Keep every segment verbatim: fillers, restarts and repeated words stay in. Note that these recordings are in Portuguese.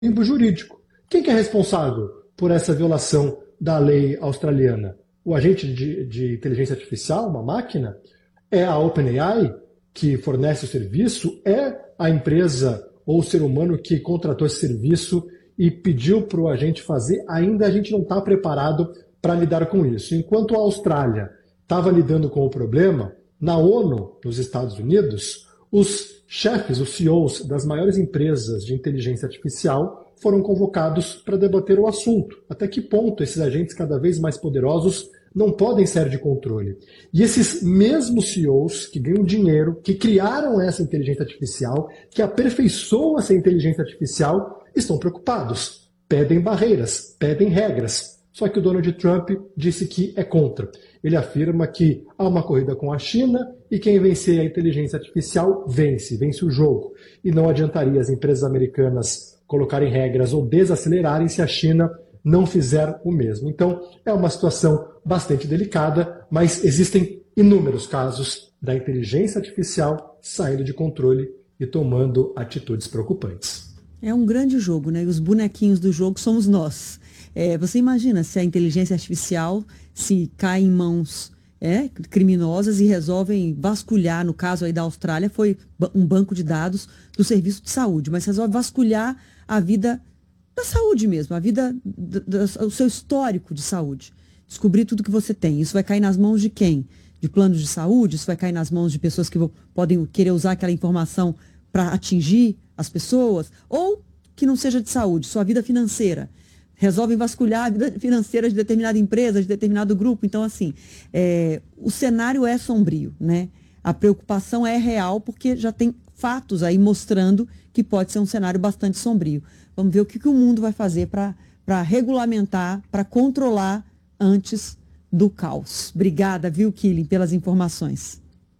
limbo jurídico. Quem que é responsável por essa violação da lei australiana? O agente de, de inteligência artificial, uma máquina? É a OpenAI, que fornece o serviço? É a empresa ou o ser humano que contratou esse serviço e pediu para o agente fazer? Ainda a gente não está preparado para lidar com isso. Enquanto a Austrália estava lidando com o problema, na ONU, nos Estados Unidos, os chefes, os C E Os das maiores empresas de inteligência artificial foram convocados para debater o assunto. Até que ponto esses agentes cada vez mais poderosos não podem sair de controle? E esses mesmos C E Os que ganham dinheiro, que criaram essa inteligência artificial, que aperfeiçoam essa inteligência artificial, estão preocupados. Pedem barreiras, pedem regras. Só que o Donald Trump disse que é contra. Ele afirma que há uma corrida com a China e quem vencer a inteligência artificial vence, vence o jogo. E não adiantaria as empresas americanas colocarem regras ou desacelerarem se a China não fizer o mesmo. Então, é uma situação bastante delicada, mas existem inúmeros casos da inteligência artificial saindo de controle e tomando atitudes preocupantes. É um grande jogo, né? E os bonequinhos do jogo somos nós. É, você imagina se a inteligência artificial se cai em mãos é, criminosas e resolvem vasculhar, no caso aí da Austrália, foi um banco de dados do serviço de saúde, mas resolve vasculhar a vida da saúde mesmo, a vida, do, do, o seu histórico de saúde. Descobrir tudo que você tem. Isso vai cair nas mãos de quem? De planos de saúde? Isso vai cair nas mãos de pessoas que vão, podem querer usar aquela informação para atingir as pessoas? Ou que não seja de saúde, sua vida financeira. Resolvem vasculhar a vida financeira de determinada empresa, de determinado grupo. Então, assim, é, o cenário é sombrio, né? A preocupação é real, porque já tem fatos aí mostrando que pode ser um cenário bastante sombrio. Vamos ver o que, que o mundo vai fazer para regulamentar, para controlar antes do caos. Obrigada, viu, Killing, pelas informações.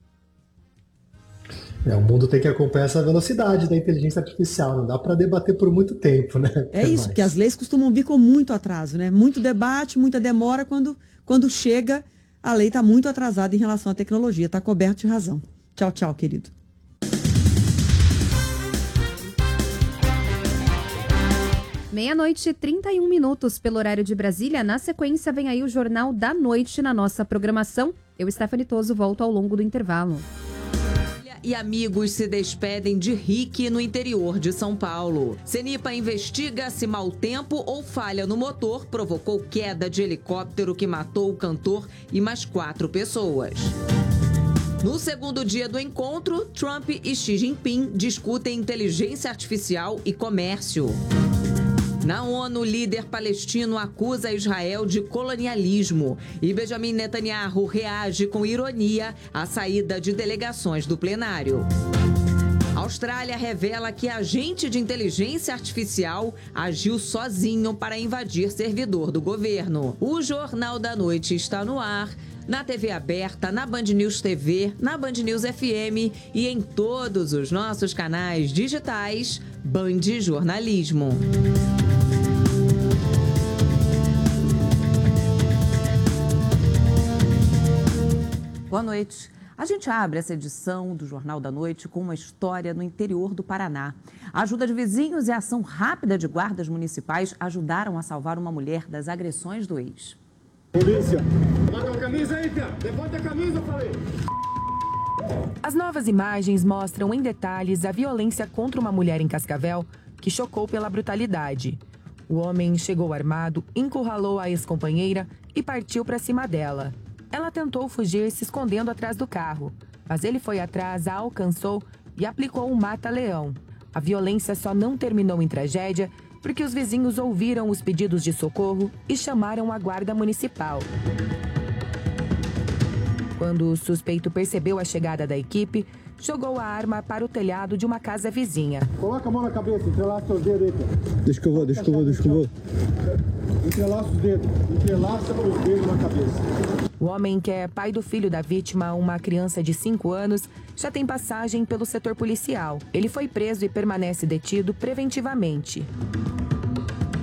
É, o mundo tem que acompanhar essa velocidade da inteligência artificial, não dá para debater por muito tempo, né? É isso, porque as leis costumam vir com muito atraso, né? Muito debate, muita demora, quando, quando chega, a lei está muito atrasada em relação à tecnologia, está coberto de razão. Tchau, tchau, querido. Meia-noite e trinta e um minutos pelo horário de Brasília. Na sequência, vem aí o Jornal da Noite na nossa programação. Eu, Stephanie Toso, volto ao longo do intervalo. E amigos se despedem de Rick no interior de São Paulo. Cenipa investiga se mau tempo ou falha no motor provocou queda de helicóptero que matou o cantor e mais quatro pessoas. No segundo dia do encontro, Trump e Xi Jinping discutem inteligência artificial e comércio. Na ONU, o líder palestino acusa Israel de colonialismo e Benjamin Netanyahu reage com ironia à saída de delegações do plenário. A Austrália revela que agente de inteligência artificial agiu sozinho para invadir servidor do governo. O Jornal da Noite está no ar, na T V aberta, na Band News T V, na Band News F M e em todos os nossos canais digitais Band Jornalismo. Boa noite. A gente abre essa edição do Jornal da Noite com uma história no interior do Paraná. A ajuda de vizinhos e a ação rápida de guardas municipais ajudaram a salvar uma mulher das agressões do ex. Polícia! Levanta a camisa aí, Tia! Levanta a camisa, eu falei! As novas imagens mostram em detalhes a violência contra uma mulher em Cascavel que chocou pela brutalidade. O homem chegou armado, encurralou a ex-companheira e partiu para cima dela. Ela tentou fugir se escondendo atrás do carro, mas ele foi atrás, a alcançou e aplicou um mata-leão. A violência só não terminou em tragédia porque os vizinhos ouviram os pedidos de socorro e chamaram a guarda municipal. Quando o suspeito percebeu a chegada da equipe, jogou a arma para o telhado de uma casa vizinha. Coloca a mão na cabeça, entrelaça os dedos aí, cara. Deixa que eu vou, deixa que eu vou, deixa que eu vou. Entrelaça os dedos, entrelaça os dedos na cabeça. O homem, que é pai do filho da vítima, uma criança de cinco anos, já tem passagem pelo setor policial. Ele foi preso e permanece detido preventivamente.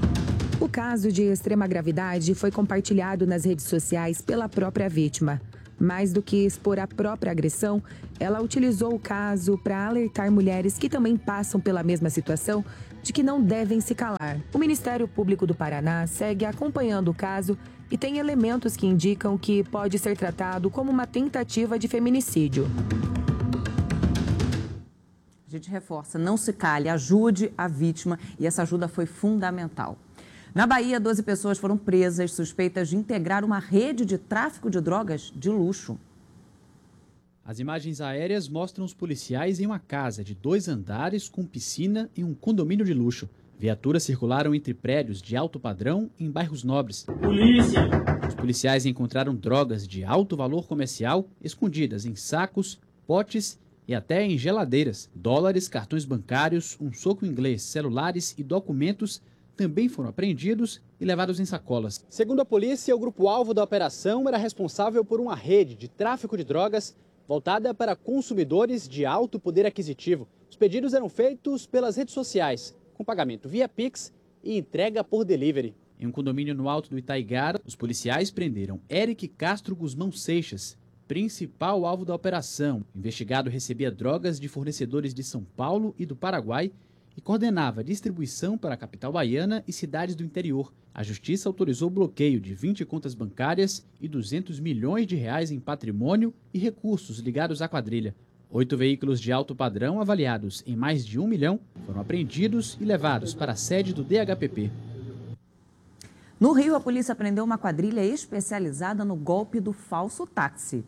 O caso de extrema gravidade foi compartilhado nas redes sociais pela própria vítima. Mais do que expor a própria agressão, ela utilizou o caso para alertar mulheres que também passam pela mesma situação de que não devem se calar. O Ministério Público do Paraná segue acompanhando o caso e tem elementos que indicam que pode ser tratado como uma tentativa de feminicídio. A gente reforça, não se cale, ajude a vítima, e essa ajuda foi fundamental. Na Bahia, doze pessoas foram presas suspeitas de integrar uma rede de tráfico de drogas de luxo. As imagens aéreas mostram os policiais em uma casa de dois andares com piscina em um condomínio de luxo. Viaturas circularam entre prédios de alto padrão em bairros nobres. Polícia! Os policiais encontraram drogas de alto valor comercial escondidas em sacos, potes e até em geladeiras. Dólares, cartões bancários, um soco inglês, celulares e documentos também foram apreendidos e levados em sacolas. Segundo a polícia, o grupo-alvo da operação era responsável por uma rede de tráfico de drogas voltada para consumidores de alto poder aquisitivo. Os pedidos eram feitos pelas redes sociais, com pagamento via Pix e entrega por delivery. Em um condomínio no Alto do Itaigara, os policiais prenderam Eric Castro Guzmão Seixas, principal alvo da operação. O investigado recebia drogas de fornecedores de São Paulo e do Paraguai e coordenava a distribuição para a capital baiana e cidades do interior. A justiça autorizou o bloqueio de vinte contas bancárias e duzentos milhões de reais em patrimônio e recursos ligados à quadrilha. Oito veículos de alto padrão, avaliados em mais de um milhão, foram apreendidos e levados para a sede do D H P P. No Rio, a polícia prendeu uma quadrilha especializada no golpe do falso táxi.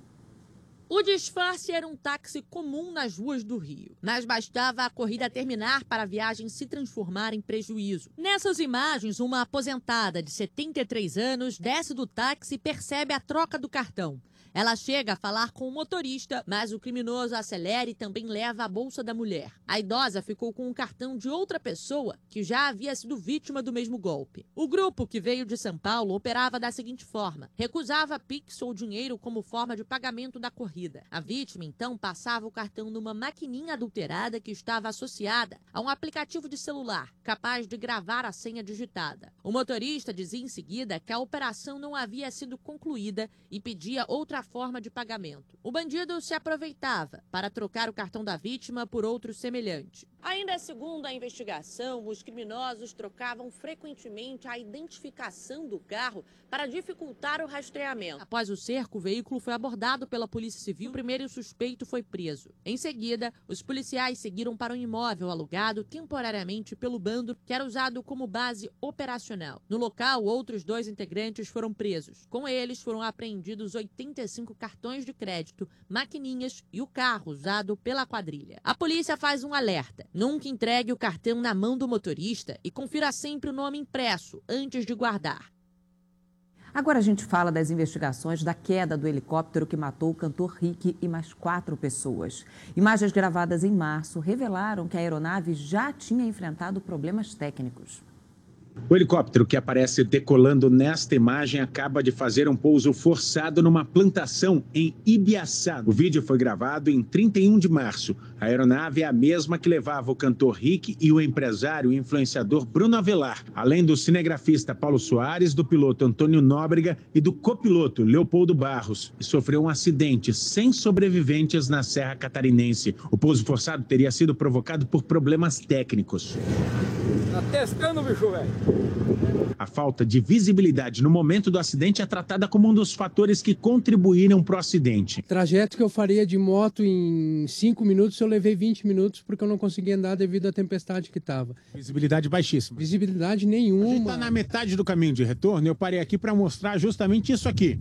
O disfarce era um táxi comum nas ruas do Rio, mas bastava a corrida terminar para a viagem se transformar em prejuízo. Nessas imagens, uma aposentada de setenta e três anos desce do táxi e percebe a troca do cartão. Ela chega a falar com o motorista, mas o criminoso acelera e também leva a bolsa da mulher. A idosa ficou com o cartão de outra pessoa que já havia sido vítima do mesmo golpe. O grupo, que veio de São Paulo, operava da seguinte forma: recusava Pix ou dinheiro como forma de pagamento da corrida. A vítima, então, passava o cartão numa maquininha adulterada que estava associada a um aplicativo de celular, capaz de gravar a senha digitada. O motorista dizia em seguida que a operação não havia sido concluída e pedia outra forma de pagamento. O bandido se aproveitava para trocar o cartão da vítima por outro semelhante. Ainda segundo a investigação, os criminosos trocavam frequentemente a identificação do carro para dificultar o rastreamento. Após o cerco, o veículo foi abordado pela Polícia Civil. O primeiro suspeito foi preso. Em seguida, os policiais seguiram para um imóvel alugado temporariamente pelo bando, que era usado como base operacional. No local, outros dois integrantes foram presos. Com eles, foram apreendidos oitenta e cinco cartões de crédito, maquininhas e o carro usado pela quadrilha. A polícia faz um alerta: nunca entregue o cartão na mão do motorista e confira sempre o nome impresso antes de guardar. Agora a gente fala das investigações da queda do helicóptero que matou o cantor Rick e mais quatro pessoas. Imagens gravadas em março revelaram que a aeronave já tinha enfrentado problemas técnicos. O helicóptero que aparece decolando nesta imagem acaba de fazer um pouso forçado numa plantação em Ibiaçá. O vídeo foi gravado em trinta e um de março. A aeronave é a mesma que levava o cantor Rick e o empresário e influenciador Bruno Avelar, além do cinegrafista Paulo Soares, do piloto Antônio Nóbrega e do copiloto Leopoldo Barros, e sofreu um acidente sem sobreviventes na Serra Catarinense. O pouso forçado teria sido provocado por problemas técnicos. Tá testando, bicho, velho. A falta de visibilidade no momento do acidente é tratada como um dos fatores que contribuíram para o acidente. Trajeto que eu faria de moto em cinco minutos, eu levei vinte minutos porque eu não conseguia andar devido à tempestade que estava. Visibilidade baixíssima. Visibilidade nenhuma. A gente está na metade do caminho de retorno, eu parei aqui para mostrar justamente isso aqui.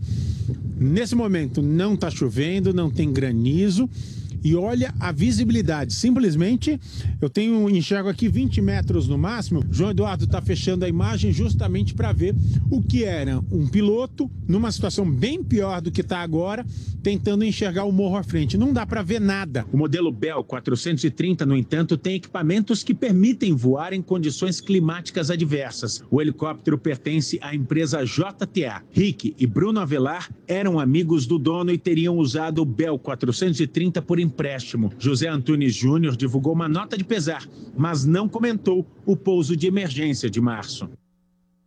Nesse momento não está chovendo, não tem granizo. E olha a visibilidade, simplesmente eu tenho enxergo aqui vinte metros no máximo. João Eduardo está fechando a imagem justamente para ver o que era um piloto numa situação bem pior do que está agora, tentando enxergar o morro à frente. Não dá para ver nada. O modelo Bell quatrocentos e trinta, no entanto, tem equipamentos que permitem voar em condições climáticas adversas. O helicóptero pertence à empresa J T A. Rick e Bruno Avelar eram amigos do dono e teriam usado o Bell quatrocentos e trinta por empréstimo. José Antunes Júnior divulgou uma nota de pesar, mas não comentou o pouso de emergência de março.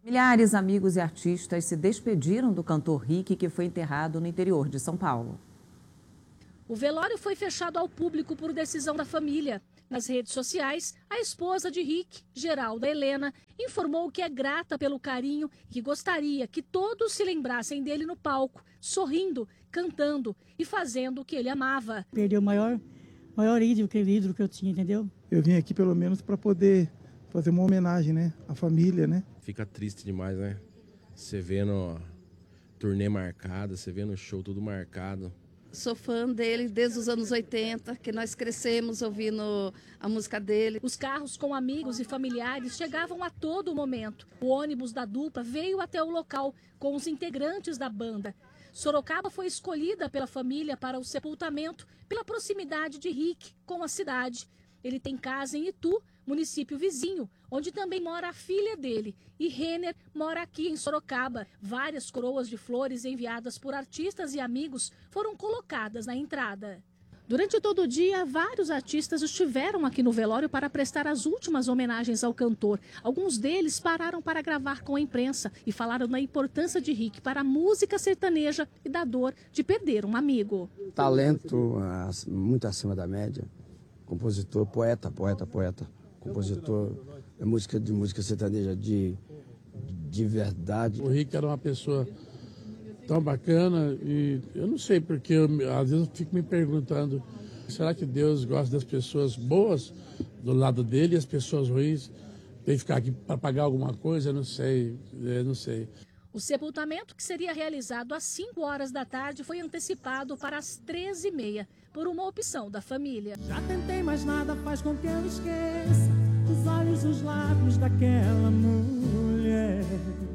Milhares, amigos e artistas se despediram do cantor Rick, que foi enterrado no interior de São Paulo. O velório foi fechado ao público por decisão da família. Nas redes sociais, a esposa de Rick, Geralda Helena, informou que é grata pelo carinho e que gostaria que todos se lembrassem dele no palco, sorrindo, cantando e fazendo o que ele amava. Perdeu o maior, maior ídolo, que ídolo que eu tinha, entendeu? Eu vim aqui pelo menos para poder fazer uma homenagem, né, à família, né? Fica triste demais, né? Você vendo turnê marcada, você vendo show tudo marcado. Sou fã dele desde os anos oitenta, que nós crescemos ouvindo a música dele. Os carros com amigos e familiares chegavam a todo momento. O ônibus da dupla veio até o local com os integrantes da banda. Sorocaba foi escolhida pela família para o sepultamento pela proximidade de Rick com a cidade. Ele tem casa em Itu, município vizinho, onde também mora a filha dele. E Renner mora aqui em Sorocaba. Várias coroas de flores enviadas por artistas e amigos foram colocadas na entrada. Durante todo o dia, vários artistas estiveram aqui no velório para prestar as últimas homenagens ao cantor. Alguns deles pararam para gravar com a imprensa e falaram da importância de Rick para a música sertaneja e da dor de perder um amigo. Talento muito acima da média. Compositor, poeta, poeta, poeta. Compositor, é música de música sertaneja de, de verdade. O Rick era uma pessoa tão bacana e eu não sei porque, eu, às vezes eu fico me perguntando, será que Deus gosta das pessoas boas do lado dele e as pessoas ruins tem que ficar aqui para pagar alguma coisa? Eu não sei, eu não sei. O sepultamento, que seria realizado às cinco horas da tarde, foi antecipado para as treze e meia, por uma opção da família. Já tentei, mas nada faz com que eu esqueça os olhos, os lábios daquela mulher.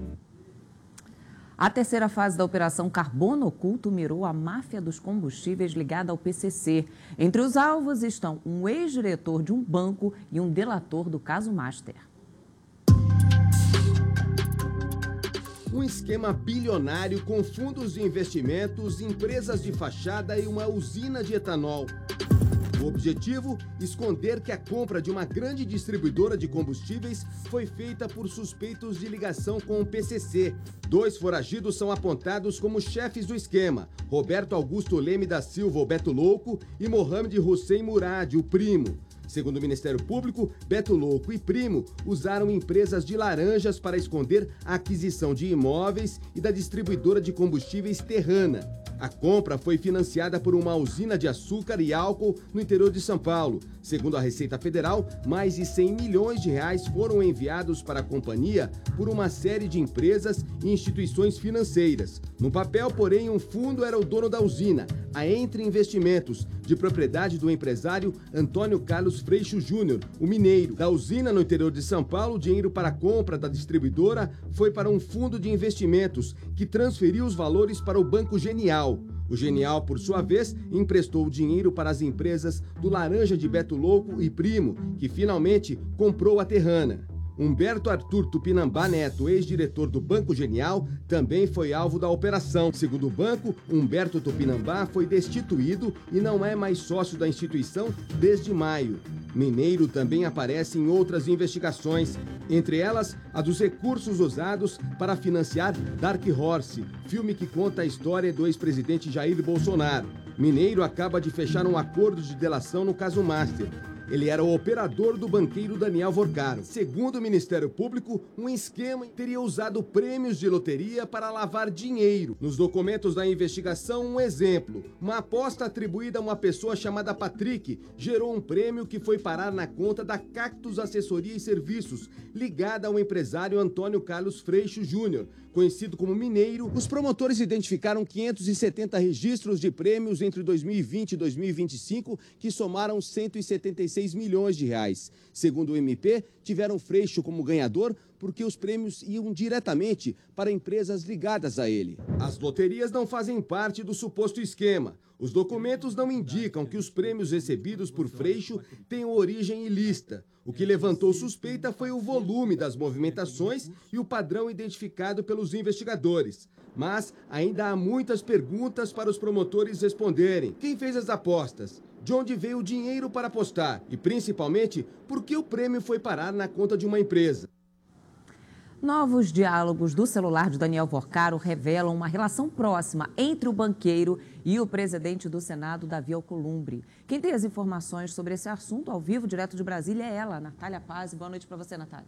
A terceira fase da Operação Carbono Oculto mirou a máfia dos combustíveis ligada ao P C C. Entre os alvos estão um ex-diretor de um banco e um delator do caso Master. Um esquema bilionário com fundos de investimentos, empresas de fachada e uma usina de etanol. O objetivo? Esconder que a compra de uma grande distribuidora de combustíveis foi feita por suspeitos de ligação com o P C C. Dois foragidos são apontados como chefes do esquema: Roberto Augusto Leme da Silva, o Beto Louco, e Mohamed Hussein Murad, o Primo. Segundo o Ministério Público, Beto Louco e Primo usaram empresas de laranjas para esconder a aquisição de imóveis e da distribuidora de combustíveis Terrana. A compra foi financiada por uma usina de açúcar e álcool no interior de São Paulo. Segundo a Receita Federal, mais de cem milhões de reais foram enviados para a companhia por uma série de empresas e instituições financeiras. No papel, porém, um fundo era o dono da usina, a Entre Investimentos, de propriedade do empresário Antônio Carlos Freixo Júnior, o mineiro. Da usina no interior de São Paulo, o dinheiro para a compra da distribuidora foi para um fundo de investimentos, que transferiu os valores para o Banco Genial. O Genial, por sua vez, emprestou o dinheiro para as empresas do Laranja de Beto Louco e Primo, que finalmente comprou a Terrana. Humberto Arthur Tupinambá Neto, ex-diretor do Banco Genial, também foi alvo da operação. Segundo o banco, Humberto Tupinambá foi destituído e não é mais sócio da instituição desde maio. Mineiro também aparece em outras investigações, entre elas a dos recursos usados para financiar Dark Horse, filme que conta a história do ex-presidente Jair Bolsonaro. Mineiro acaba de fechar um acordo de delação no caso Master. Ele era o operador do banqueiro Daniel Vorcaro. Segundo o Ministério Público, um esquema teria usado prêmios de loteria para lavar dinheiro. Nos documentos da investigação, um exemplo. Uma aposta atribuída a uma pessoa chamada Patrick gerou um prêmio que foi parar na conta da Cactus Assessoria e Serviços, ligada ao empresário Antônio Carlos Freixo Júnior, conhecido como Mineiro. Os promotores identificaram quinhentos e setenta registros de prêmios entre dois mil e vinte e dois mil e vinte e cinco, que somaram cento e setenta e seis milhões de reais. Segundo o M P, tiveram Freixo como ganhador porque os prêmios iam diretamente para empresas ligadas a ele. As loterias não fazem parte do suposto esquema. Os documentos não indicam que os prêmios recebidos por Freixo tenham origem ilícita. O que levantou suspeita foi o volume das movimentações e o padrão identificado pelos investigadores. Mas ainda há muitas perguntas para os promotores responderem. Quem fez as apostas? De onde veio o dinheiro para apostar? E, principalmente, por que o prêmio foi parar na conta de uma empresa? Novos diálogos do celular de Daniel Vorcaro revelam uma relação próxima entre o banqueiro e o presidente do Senado, Davi Alcolumbre. Quem tem as informações sobre esse assunto ao vivo, direto de Brasília, é ela, Natália Paz. Boa noite para você, Natália.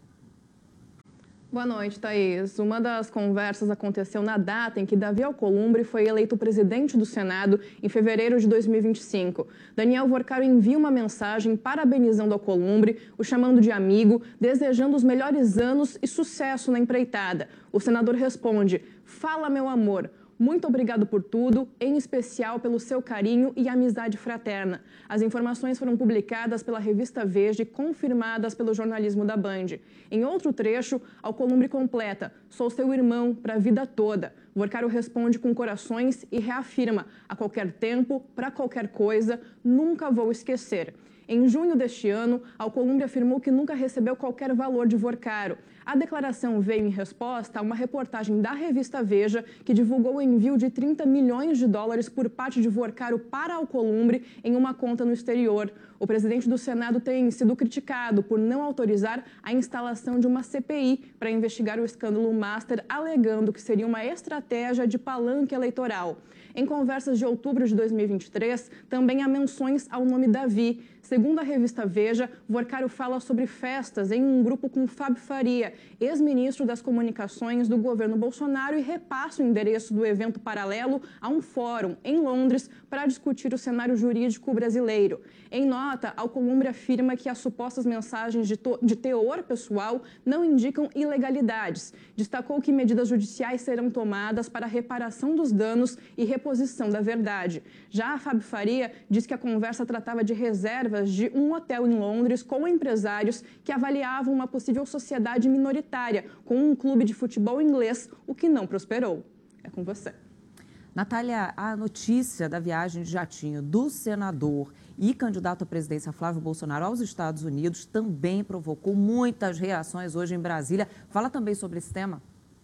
Boa noite, Thaís. Uma das conversas aconteceu na data em que Davi Alcolumbre foi eleito presidente do Senado em fevereiro de dois mil e vinte e cinco. Daniel Vorcaro envia uma mensagem parabenizando Alcolumbre, o chamando de amigo, desejando os melhores anos e sucesso na empreitada. O senador responde: "Fala, meu amor. Muito obrigado por tudo, em especial pelo seu carinho e amizade fraterna." As informações foram publicadas pela revista Veja e confirmadas pelo jornalismo da Band. Em outro trecho, Alcolumbre completa: "Sou seu irmão para a vida toda." Vorcaro responde com corações e reafirma: "A qualquer tempo, para qualquer coisa, nunca vou esquecer." Em junho deste ano, Alcolumbre afirmou que nunca recebeu qualquer valor de Vorcaro. A declaração veio em resposta a uma reportagem da revista Veja, que divulgou o envio de trinta milhões de dólares por parte de Vorcaro para Alcolumbre em uma conta no exterior. O presidente do Senado tem sido criticado por não autorizar a instalação de uma C P I para investigar o escândalo Master, alegando que seria uma estratégia de palanque eleitoral. Em conversas de outubro de dois mil e vinte e três, também há menções ao nome Davi. Segundo a revista Veja, Vorcaro fala sobre festas em um grupo com Fábio Faria, ex-ministro das Comunicações do governo Bolsonaro, e repassa o endereço do evento paralelo a um fórum em Londres para discutir o cenário jurídico brasileiro. Em nota, Alcolumbre afirma que as supostas mensagens de, de teor pessoal não indicam ilegalidades. Destacou que medidas judiciais serão tomadas para a reparação dos danos e reposição da verdade. Já a Fábio Faria diz que a conversa tratava de reservas de um hotel em Londres com empresários que avaliavam uma possível sociedade minoritária com um clube de futebol inglês, o que não prosperou. É com você. Natália, a notícia da viagem de jatinho do senador e candidato à presidência Flávio Bolsonaro aos Estados Unidos também provocou muitas reações hoje em Brasília. Fala também sobre esse tema.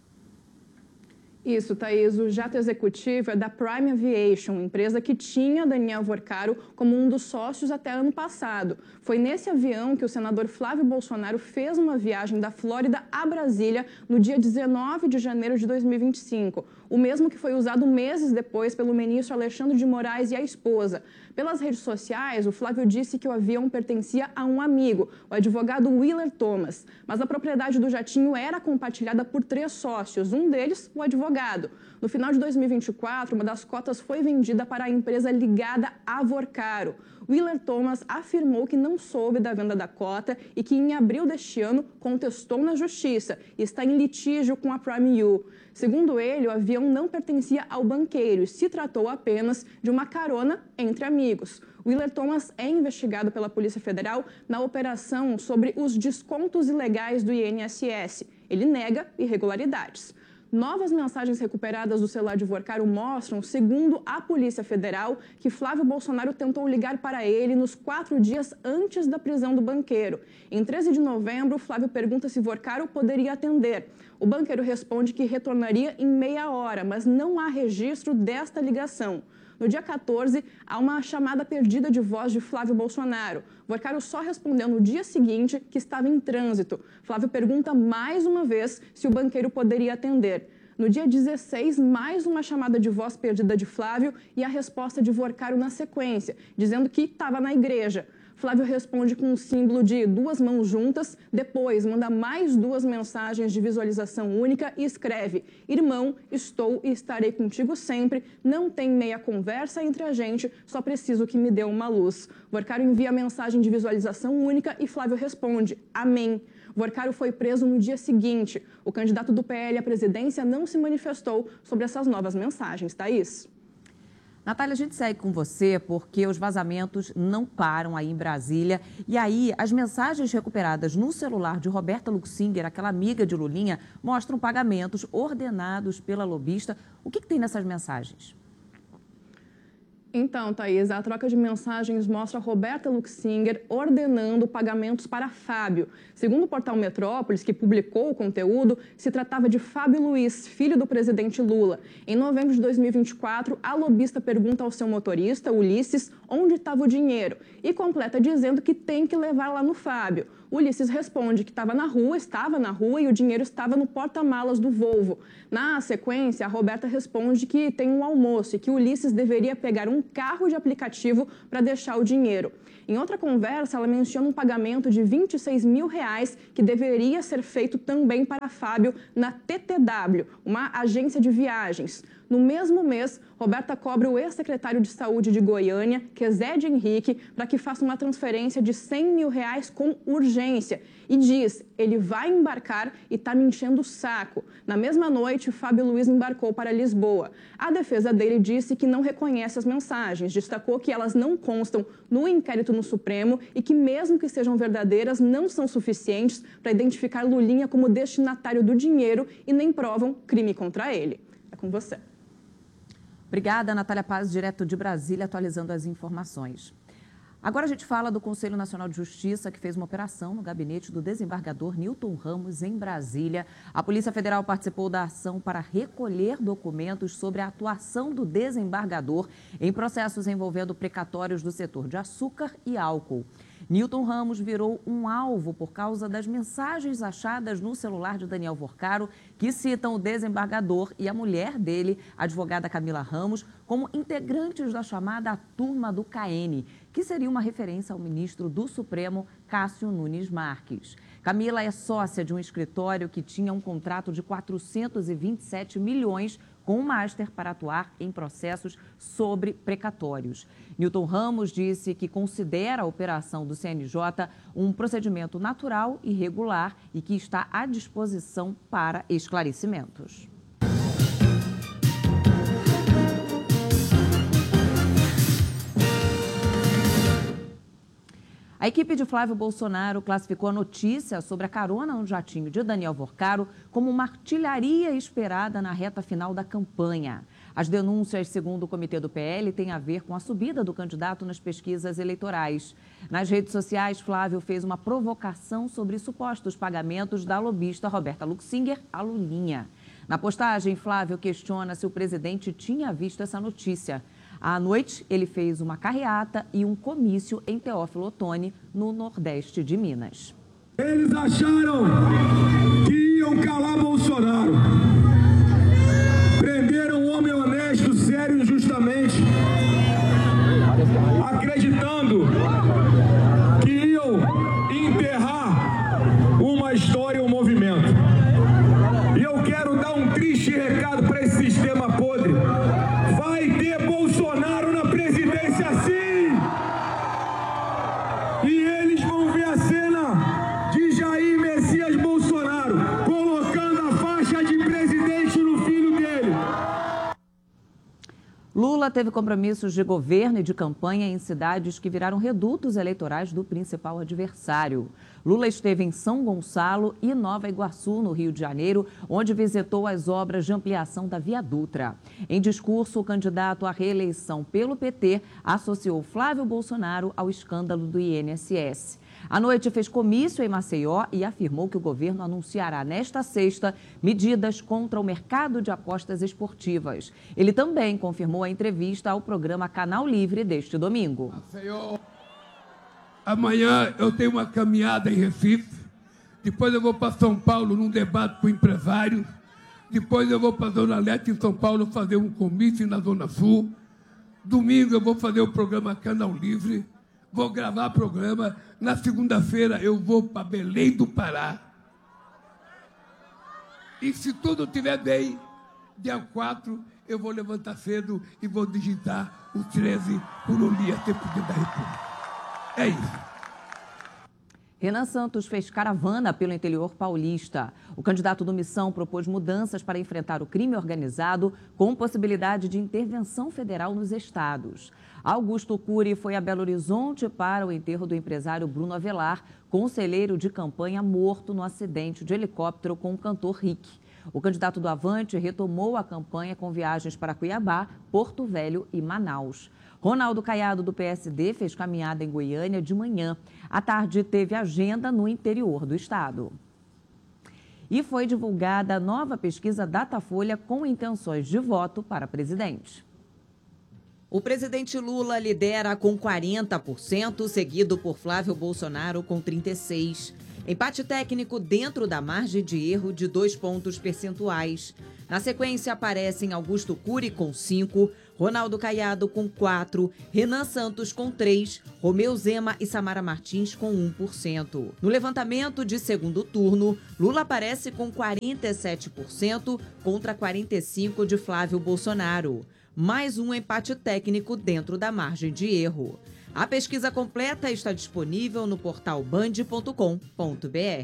Isso, Thaís. O jato executivo é da Prime Aviation, empresa que tinha Daniel Vorcaro como um dos sócios até ano passado. Foi nesse avião que o senador Flávio Bolsonaro fez uma viagem da Flórida a Brasília no dia dezenove de janeiro de dois mil e vinte e cinco. O mesmo que foi usado meses depois pelo ministro Alexandre de Moraes e a esposa. Pelas redes sociais, o Flávio disse que o avião pertencia a um amigo, o advogado Willer Thomas. Mas a propriedade do jatinho era compartilhada por três sócios, um deles o advogado. No final de dois mil e vinte e quatro, uma das cotas foi vendida para a empresa ligada a Vorcaro. Willer Thomas afirmou que não soube da venda da cota e que em abril deste ano contestou na justiça e está em litígio com a Prime U. Segundo ele, o avião não pertencia ao banqueiro e se tratou apenas de uma carona entre amigos. Willer Thomas é investigado pela Polícia Federal na operação sobre os descontos ilegais do I N S S. Ele nega irregularidades. Novas mensagens recuperadas do celular de Vorcaro mostram, segundo a Polícia Federal, que Flávio Bolsonaro tentou ligar para ele nos quatro dias antes da prisão do banqueiro. Em treze de novembro, Flávio pergunta se Vorcaro poderia atender. O banqueiro responde que retornaria em meia hora, mas não há registro desta ligação. No dia quatorze, há uma chamada perdida de voz de Flávio Bolsonaro. Vorcaro só respondeu no dia seguinte que estava em trânsito. Flávio pergunta mais uma vez se o banqueiro poderia atender. No dia dezesseis, mais uma chamada de voz perdida de Flávio e a resposta de Vorcaro na sequência, dizendo que estava na igreja. Flávio responde com um símbolo de duas mãos juntas, depois manda mais duas mensagens de visualização única e escreve: "Irmão, estou e estarei contigo sempre, não tem meia conversa entre a gente, só preciso que me dê uma luz." Vorcaro envia a mensagem de visualização única e Flávio responde: "Amém." Vorcaro foi preso no dia seguinte. O candidato do P L à presidência não se manifestou sobre essas novas mensagens. Thaís? Natália, a gente segue com você porque os vazamentos não param aí em Brasília. E aí, as mensagens recuperadas no celular de Roberta Luxinger, aquela amiga de Lulinha, mostram pagamentos ordenados pela lobista. O que, que tem nessas mensagens? Então, Thaís, a troca de mensagens mostra Roberta Luxinger ordenando pagamentos para Fábio. Segundo o portal Metrópolis, que publicou o conteúdo, se tratava de Fábio Luiz, filho do presidente Lula. Em novembro de dois mil e vinte e quatro, a lobista pergunta ao seu motorista, Ulisses, onde estava o dinheiro e completa dizendo que tem que levar lá no Fábio. Ulisses responde que estava na rua, estava na rua e o dinheiro estava no porta-malas do Volvo. Na sequência, a Roberta responde que tem um almoço e que Ulisses deveria pegar um carro de aplicativo para deixar o dinheiro. Em outra conversa, ela menciona um pagamento de vinte e seis mil reais que deveria ser feito também para Fábio na T T W, uma agência de viagens. No mesmo mês, Roberta cobra o ex-secretário de Saúde de Goiânia, Quezede Henrique, para que faça uma transferência de cem mil reais com urgência. E diz, ele vai embarcar e está me enchendo o saco. Na mesma noite, Fábio Luiz embarcou para Lisboa. A defesa dele disse que não reconhece as mensagens, destacou que elas não constam no inquérito no Supremo e que, mesmo que sejam verdadeiras, não são suficientes para identificar Lulinha como destinatário do dinheiro e nem provam crime contra ele. É com você. Obrigada, Natália Paz, direto de Brasília, atualizando as informações. Agora a gente fala do Conselho Nacional de Justiça, que fez uma operação no gabinete do desembargador Newton Ramos, em Brasília. A Polícia Federal participou da ação para recolher documentos sobre a atuação do desembargador em processos envolvendo precatórios do setor de açúcar e álcool. Newton Ramos virou um alvo por causa das mensagens achadas no celular de Daniel Vorcaro, que citam o desembargador e a mulher dele, a advogada Camila Ramos, como integrantes da chamada Turma do K N, que seria uma referência ao ministro do Supremo, Cássio Nunes Marques. Camila é sócia de um escritório que tinha um contrato de quatrocentos e vinte e sete milhões com o Master para atuar em processos sobre precatórios. Newton Ramos disse que considera a operação do C N J um procedimento natural e regular e que está à disposição para esclarecimentos. A equipe de Flávio Bolsonaro classificou a notícia sobre a carona no jatinho de Daniel Vorcaro como uma artilharia esperada na reta final da campanha. As denúncias, segundo o comitê do P L, têm a ver com a subida do candidato nas pesquisas eleitorais. Nas redes sociais, Flávio fez uma provocação sobre supostos pagamentos da lobista Roberta Luxinger a Lulinha. Na postagem, Flávio questiona se o presidente tinha visto essa notícia. À noite, ele fez uma carreata e um comício em Teófilo Otoni, no Nordeste de Minas. Eles acharam que iam calar Bolsonaro. Prenderam um homem honesto, sério e justamente, acreditando que iam enterrar uma história, um movimento. E eu quero dar um triste recado para esse sistema podre. Vai ter Bolsonaro na presidência, sim! E eles vão ver a cena de Jair Messias Bolsonaro colocando a faixa de presidente no filho dele. Lula teve compromissos de governo e de campanha em cidades que viraram redutos eleitorais do principal adversário. Lula esteve em São Gonçalo e Nova Iguaçu, no Rio de Janeiro, onde visitou as obras de ampliação da Via Dutra. Em discurso, o candidato à reeleição pelo P T associou Flávio Bolsonaro ao escândalo do I N S S. À noite, fez comício em Maceió e afirmou que o governo anunciará nesta sexta medidas contra o mercado de apostas esportivas. Ele também confirmou a entrevista ao programa Canal Livre deste domingo. Maceió. Amanhã eu tenho uma caminhada em Recife, depois eu vou para São Paulo num debate com empresários, depois eu vou para a Zona Leste em São Paulo fazer um comício na Zona Sul, domingo eu vou fazer o programa Canal Livre, vou gravar programa, na segunda-feira eu vou para Belém do Pará. E se tudo estiver bem, dia quatro eu vou levantar cedo e vou digitar o treze por Ulia, ser presidente da República. É isso. Renan Santos fez caravana pelo interior paulista. O candidato do Missão propôs mudanças para enfrentar o crime organizado com possibilidade de intervenção federal nos estados. Augusto Cury foi a Belo Horizonte para o enterro do empresário Bruno Avelar, conselheiro de campanha morto no acidente de helicóptero com o cantor Rick. O candidato do Avante retomou a campanha com viagens para Cuiabá, Porto Velho e Manaus. Ronaldo Caiado, do P S D, fez caminhada em Goiânia de manhã. À tarde, teve agenda no interior do estado. E foi divulgada a nova pesquisa Datafolha com intenções de voto para presidente. O presidente Lula lidera com quarenta por cento, seguido por Flávio Bolsonaro com trinta e seis por cento. Empate técnico dentro da margem de erro de dois pontos percentuais. Na sequência aparecem Augusto Cury com cinco, Ronaldo Caiado com quatro, Renan Santos com três, Romeu Zema e Samara Martins com um por cento. No levantamento de segundo turno, Lula aparece com quarenta e sete por cento contra quarenta e cinco por cento de Flávio Bolsonaro. Mais um empate técnico dentro da margem de erro. A pesquisa completa está disponível no portal band ponto com ponto br.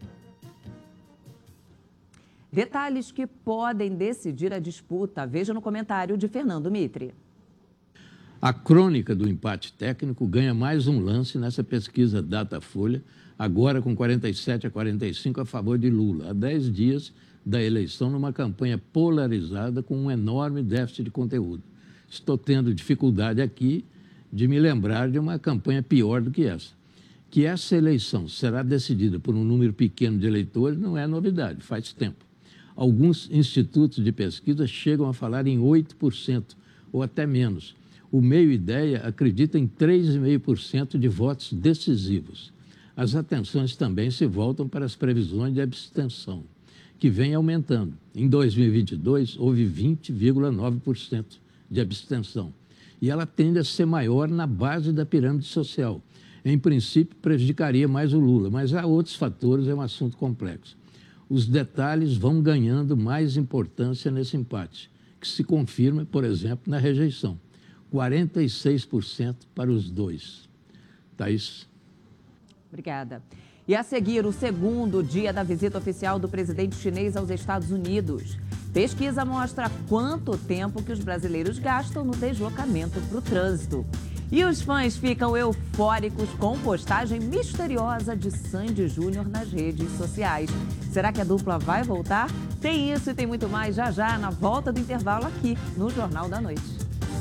Detalhes que podem decidir a disputa. Veja no comentário de Fernando Mitre. A crônica do empate técnico ganha mais um lance nessa pesquisa Datafolha, agora com quarenta e sete a quarenta e cinco a favor de Lula, há dez dias da eleição, numa campanha polarizada com um enorme déficit de conteúdo. Estou tendo dificuldade aqui de me lembrar de uma campanha pior do que essa. Que essa eleição será decidida por um número pequeno de eleitores não é novidade, faz tempo. Alguns institutos de pesquisa chegam a falar em oito por cento ou até menos. O Meio Ideia acredita em três vírgula cinco por cento de votos decisivos. As atenções também se voltam para as previsões de abstenção, que vem aumentando. Em dois mil e vinte e dois, houve vinte vírgula nove por cento de abstenção. E ela tende a ser maior na base da pirâmide social. Em princípio, prejudicaria mais o Lula, mas há outros fatores, é um assunto complexo. Os detalhes vão ganhando mais importância nesse empate, que se confirma, por exemplo, na rejeição. quarenta e seis por cento para os dois. Thaís. Obrigada. E a seguir, o segundo dia da visita oficial do presidente chinês aos Estados Unidos. Pesquisa mostra quanto tempo que os brasileiros gastam no deslocamento para o trânsito. E os fãs ficam eufóricos com postagem misteriosa de Sandy Júnior nas redes sociais. Será que a dupla vai voltar? Tem isso e tem muito mais já já na volta do intervalo aqui no Jornal da Noite.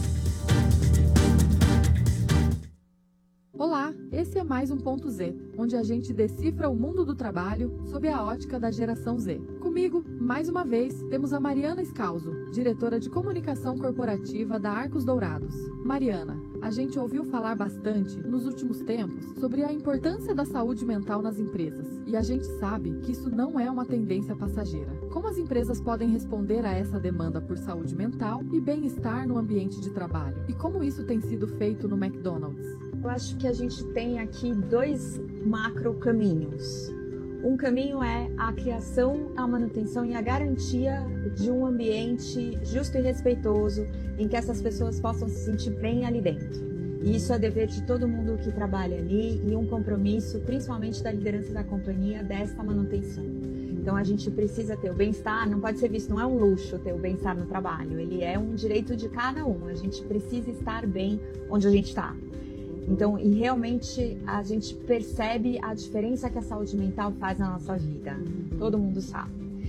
Olá, esse é mais um Ponto Z, onde a gente decifra o mundo do trabalho sob a ótica da geração Z. Comigo, mais uma vez, temos a Mariana Scalzo, diretora de comunicação corporativa da Arcos Dourados. Mariana, a gente ouviu falar bastante, nos últimos tempos, sobre a importância da saúde mental nas empresas. E a gente sabe que isso não é uma tendência passageira. Como as empresas podem responder a essa demanda por saúde mental e bem-estar no ambiente de trabalho? E como isso tem sido feito no McDonald's? Eu acho que a gente tem aqui dois macro caminhos. Um caminho é a criação, a manutenção e a garantia de um ambiente justo e respeitoso em que essas pessoas possam se sentir bem ali dentro. E isso é dever de todo mundo que trabalha ali e um compromisso, principalmente da liderança da companhia, desta manutenção. Então a gente precisa ter o bem-estar, não pode ser visto, não é um luxo ter o bem-estar no trabalho, ele é um direito de cada um, a gente precisa estar bem onde a gente está. Então, e realmente a gente percebe a diferença que a saúde mental faz na nossa vida. Todo mundo sabe.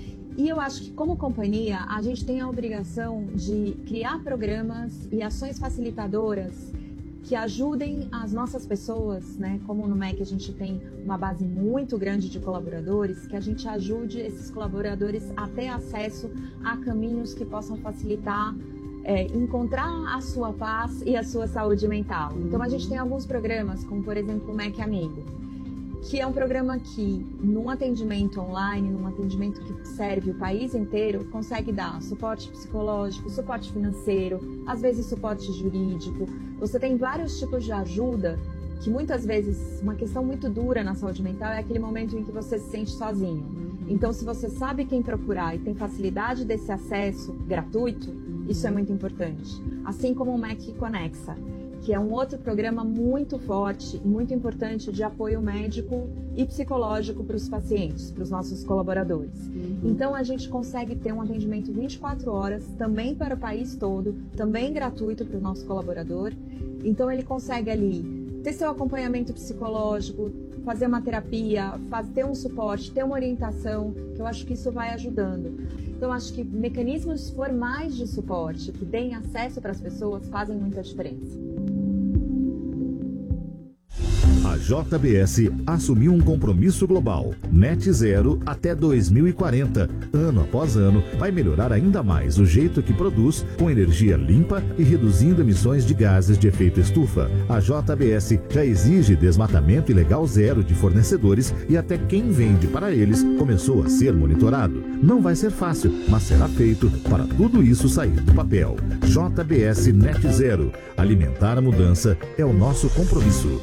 E eu acho que, como companhia, a gente tem a obrigação de criar programas e ações facilitadoras que ajudem as nossas pessoas, né? Como no M E C a gente tem uma base muito grande de colaboradores, que a gente ajude esses colaboradores a ter acesso a caminhos que possam facilitar É, encontrar a sua paz e a sua saúde mental. Então a gente tem alguns programas, como por exemplo o M E C Amigo, que é um programa que, num atendimento online, num atendimento que serve o país inteiro, consegue dar suporte psicológico, suporte financeiro, às vezes suporte jurídico. Você tem vários tipos de ajuda que muitas vezes, uma questão muito dura na saúde mental é aquele momento em que você se sente sozinho. Então, se você sabe quem procurar e tem facilidade desse acesso gratuito, isso é muito importante. Assim como o M E C Conexa, que é um outro programa muito forte e muito importante de apoio médico e psicológico para os pacientes, para os nossos colaboradores. Uhum. Então, a gente consegue ter um atendimento vinte e quatro horas, também para o país todo, também gratuito para o nosso colaborador. Então, ele consegue ali ter seu acompanhamento psicológico, fazer uma terapia, fazer, ter um suporte, ter uma orientação, que eu acho que isso vai ajudando. Então, eu acho que mecanismos formais de suporte que deem acesso para as pessoas fazem muita diferença. A J B S assumiu um compromisso global, net zero até dois mil e quarenta. Ano após ano, vai melhorar ainda mais o jeito que produz, com energia limpa e reduzindo emissões de gases de efeito estufa. A J B S já exige desmatamento ilegal zero de fornecedores e até quem vende para eles começou a ser monitorado. Não vai ser fácil, mas será feito para tudo isso sair do papel. J B S Net Zero. Alimentar a mudança é o nosso compromisso.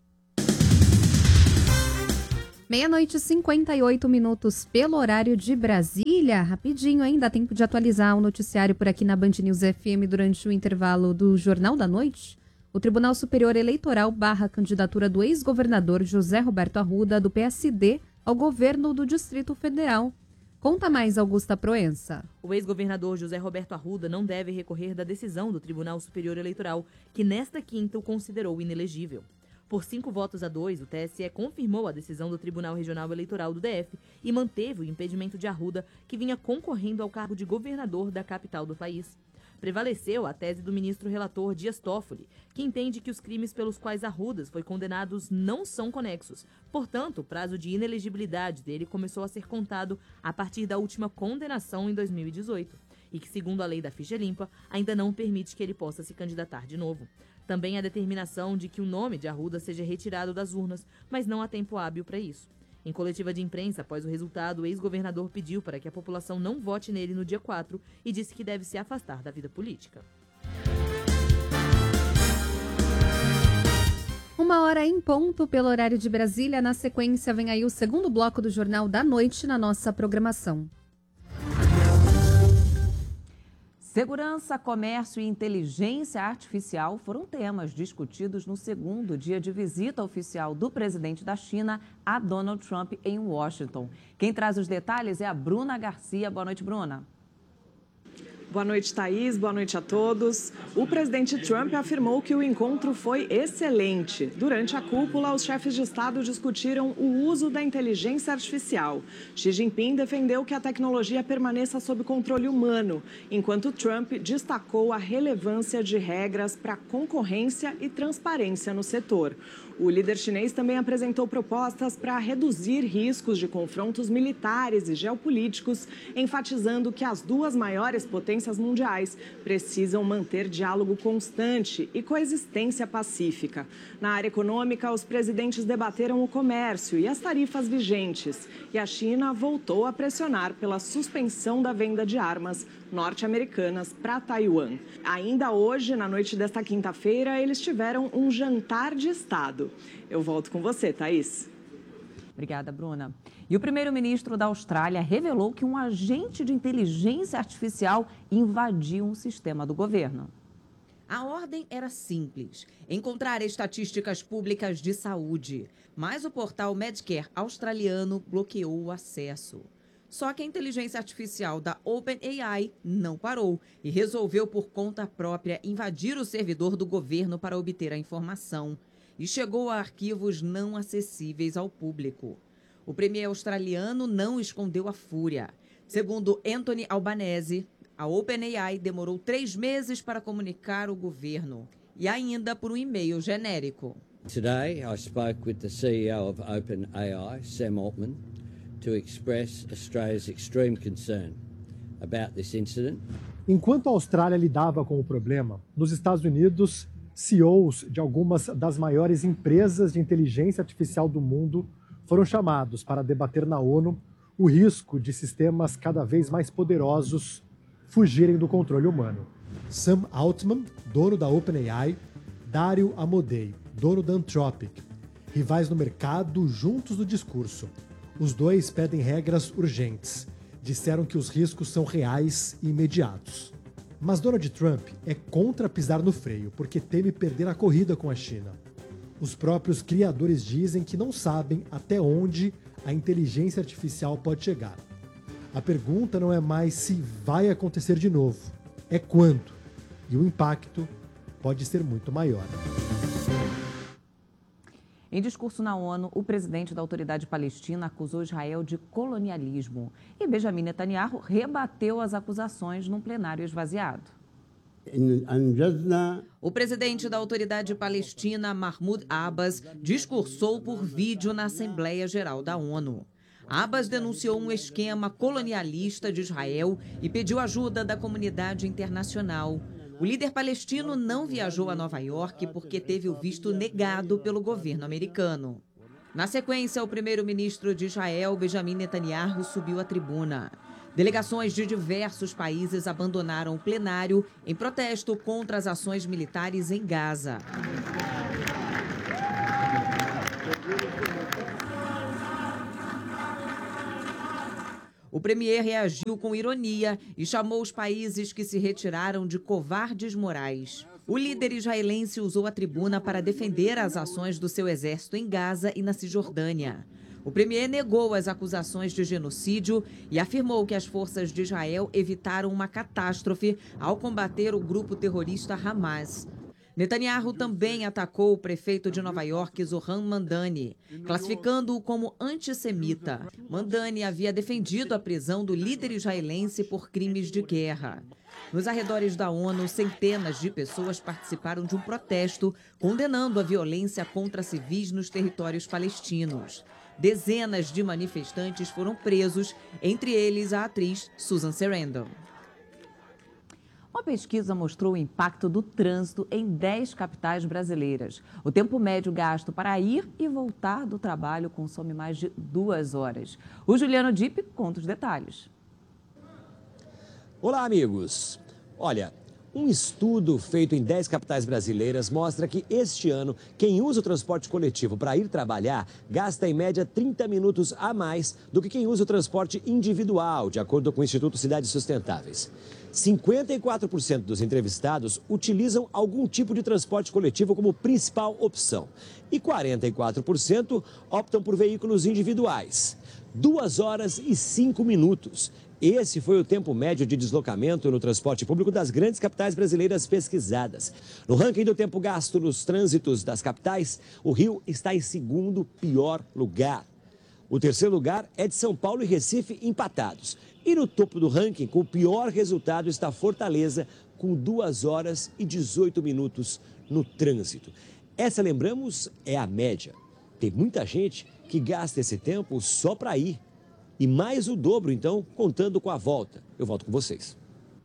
Meia-noite e cinquenta e oito minutos pelo horário de Brasília. Rapidinho ainda, dá tempo de atualizar o noticiário por aqui na Band News F M durante o intervalo do Jornal da Noite. O Tribunal Superior Eleitoral barra a candidatura do ex-governador José Roberto Arruda, do P S D, ao governo do Distrito Federal. Conta mais, Augusta Proença. O ex-governador José Roberto Arruda não deve recorrer da decisão do Tribunal Superior Eleitoral, que nesta quinta o considerou inelegível. Por cinco votos a dois, o T S E confirmou a decisão do Tribunal Regional Eleitoral do D F e manteve o impedimento de Arruda, que vinha concorrendo ao cargo de governador da capital do país. Prevaleceu a tese do ministro relator Dias Toffoli, que entende que os crimes pelos quais Arruda foi condenado não são conexos. Portanto, o prazo de inelegibilidade dele começou a ser contado a partir da última condenação em dois mil e dezoito, e que, segundo a lei da ficha limpa, ainda não permite que ele possa se candidatar de novo. Também a determinação de que o nome de Arruda seja retirado das urnas, mas não há tempo hábil para isso. Em coletiva de imprensa, após o resultado, o ex-governador pediu para que a população não vote nele no dia quatro e disse que deve se afastar da vida política. Uma hora em ponto pelo horário de Brasília. Na sequência, vem aí o segundo bloco do Jornal da Noite na nossa programação. Segurança, comércio e inteligência artificial foram temas discutidos no segundo dia de visita oficial do presidente da China a Donald Trump em Washington. Quem traz os detalhes é a Bruna Garcia. Boa noite, Bruna. Boa noite, Thaís. Boa noite a todos. O presidente Trump afirmou que o encontro foi excelente. Durante a cúpula, os chefes de Estado discutiram o uso da inteligência artificial. Xi Jinping defendeu que a tecnologia permaneça sob controle humano, enquanto Trump destacou a relevância de regras para concorrência e transparência no setor. O líder chinês também apresentou propostas para reduzir riscos de confrontos militares e geopolíticos, enfatizando que as duas maiores potências mundiais precisam manter diálogo constante e coexistência pacífica. Na área econômica, os presidentes debateram o comércio e as tarifas vigentes, e a China voltou a pressionar pela suspensão da venda de armas norte-americanas para Taiwan. Ainda hoje, na noite desta quinta-feira, eles tiveram um jantar de Estado. Eu volto com você, Thaís. Obrigada, Bruna. E o primeiro-ministro da Austrália revelou que um agente de inteligência artificial invadiu um sistema do governo. A ordem era simples: encontrar estatísticas públicas de saúde. Mas o portal Medicare australiano bloqueou o acesso. Só que a inteligência artificial da OpenAI não parou e resolveu por conta própria invadir o servidor do governo para obter a informação. E chegou a arquivos não acessíveis ao público. O premier australiano não escondeu a fúria. Segundo Anthony Albanese, a OpenAI demorou três meses para comunicar o governo, e ainda por um e-mail genérico. Today I spoke with the C E O of OpenAI, Sam Altman, to express Australia's extreme concern about this incident. Enquanto a Austrália lidava com o problema, nos Estados Unidos, C E Os de algumas das maiores empresas de inteligência artificial do mundo foram chamados para debater na ONU o risco de sistemas cada vez mais poderosos fugirem do controle humano. Sam Altman, dono da OpenAI, Dario Amodei, dono da Anthropic, rivais no mercado juntos no discurso. Os dois pedem regras urgentes. Disseram que os riscos são reais e imediatos. Mas Donald Trump é contra pisar no freio, porque teme perder a corrida com a China. Os próprios criadores dizem que não sabem até onde a inteligência artificial pode chegar. A pergunta não é mais se vai acontecer de novo, é quando. E o impacto pode ser muito maior. Em discurso na ONU, o presidente da Autoridade Palestina acusou Israel de colonialismo e Benjamin Netanyahu rebateu as acusações num plenário esvaziado. O presidente da Autoridade Palestina, Mahmoud Abbas, discursou por vídeo na Assembleia Geral da ONU. Abbas denunciou um esquema colonialista de Israel e pediu ajuda da comunidade internacional. O líder palestino não viajou a Nova York porque teve o visto negado pelo governo americano. Na sequência, o primeiro-ministro de Israel, Benjamin Netanyahu, subiu à tribuna. Delegações de diversos países abandonaram o plenário em protesto contra as ações militares em Gaza. O premier reagiu com ironia e chamou os países que se retiraram de covardes morais. O líder israelense usou a tribuna para defender as ações do seu exército em Gaza e na Cisjordânia. O premier negou as acusações de genocídio e afirmou que as forças de Israel evitaram uma catástrofe ao combater o grupo terrorista Hamas. Netanyahu também atacou o prefeito de Nova York, Zohran Mamdani, classificando-o como antissemita. Mamdani havia defendido a prisão do líder israelense por crimes de guerra. Nos arredores da ONU, centenas de pessoas participaram de um protesto condenando a violência contra civis nos territórios palestinos. Dezenas de manifestantes foram presos, entre eles a atriz Susan Sarandon. Uma pesquisa mostrou o impacto do trânsito em dez capitais brasileiras. O tempo médio gasto para ir e voltar do trabalho consome mais de duas horas. O Juliano Dipp conta os detalhes. Olá, amigos. Olha, um estudo feito em dez capitais brasileiras mostra que este ano quem usa o transporte coletivo para ir trabalhar gasta em média trinta minutos a mais do que quem usa o transporte individual, de acordo com o Instituto Cidades Sustentáveis. cinquenta e quatro por cento dos entrevistados utilizam algum tipo de transporte coletivo como principal opção e quarenta e quatro por cento optam por veículos individuais. Duas horas e cinco minutos. Esse foi o tempo médio de deslocamento no transporte público das grandes capitais brasileiras pesquisadas. No ranking do tempo gasto nos trânsitos das capitais, o Rio está em segundo pior lugar. O terceiro lugar é de São Paulo e Recife empatados. E no topo do ranking, com o pior resultado, está Fortaleza, com duas horas e dezoito minutos no trânsito. Essa, lembramos, é a média. Tem muita gente que gasta esse tempo só para ir. E mais o dobro, então, contando com a volta. Eu volto com vocês.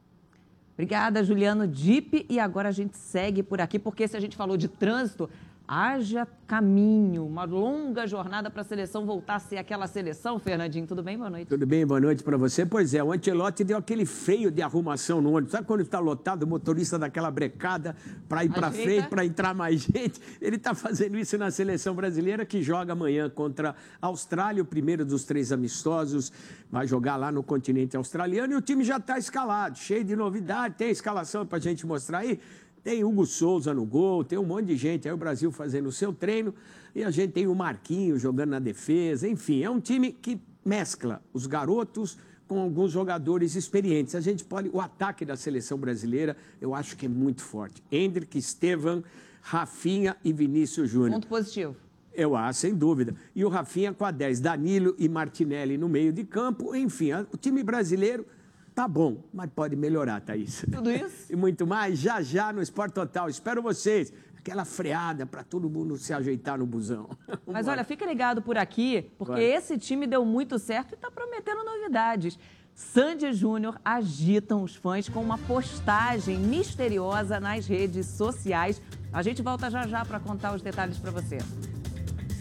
Obrigada, Juliano Dipp. E agora a gente segue por aqui, porque se a gente falou de trânsito, haja caminho, uma longa jornada para a seleção voltar a ser aquela seleção. Fernandinho, tudo bem? Boa noite. Tudo bem, boa noite para você. Pois é, o Ancelotti deu aquele freio de arrumação no ônibus. Sabe quando está lotado, o motorista dá aquela brecada para ir para frente, para entrar mais gente? Ele está fazendo isso na seleção brasileira, que joga amanhã contra a Austrália, o primeiro dos três amistosos. Vai jogar lá no continente australiano e o time já está escalado, cheio de novidade. Tem a escalação para a gente mostrar aí? Tem Hugo Souza no gol, tem um monte de gente, aí o Brasil fazendo o seu treino, e a gente tem o Marquinhos jogando na defesa, enfim, é um time que mescla os garotos com alguns jogadores experientes. A gente pode, o ataque da seleção brasileira, eu acho que é muito forte. Hendrick, Estevam, Rafinha e Vinícius Júnior. Ponto positivo. Eu acho, sem dúvida. E o Rafinha com a dez, Danilo e Martinelli no meio de campo, enfim, o time brasileiro tá bom, mas pode melhorar, Thaís. Tudo isso? E muito mais, já já no Esporte Total. Espero vocês. Aquela freada para todo mundo se ajeitar no busão. Mas olha, fica ligado por aqui, porque Vai. esse time deu muito certo e está prometendo novidades. Sandy Júnior agitam os fãs com uma postagem misteriosa nas redes sociais. A gente volta já já para contar os detalhes para você.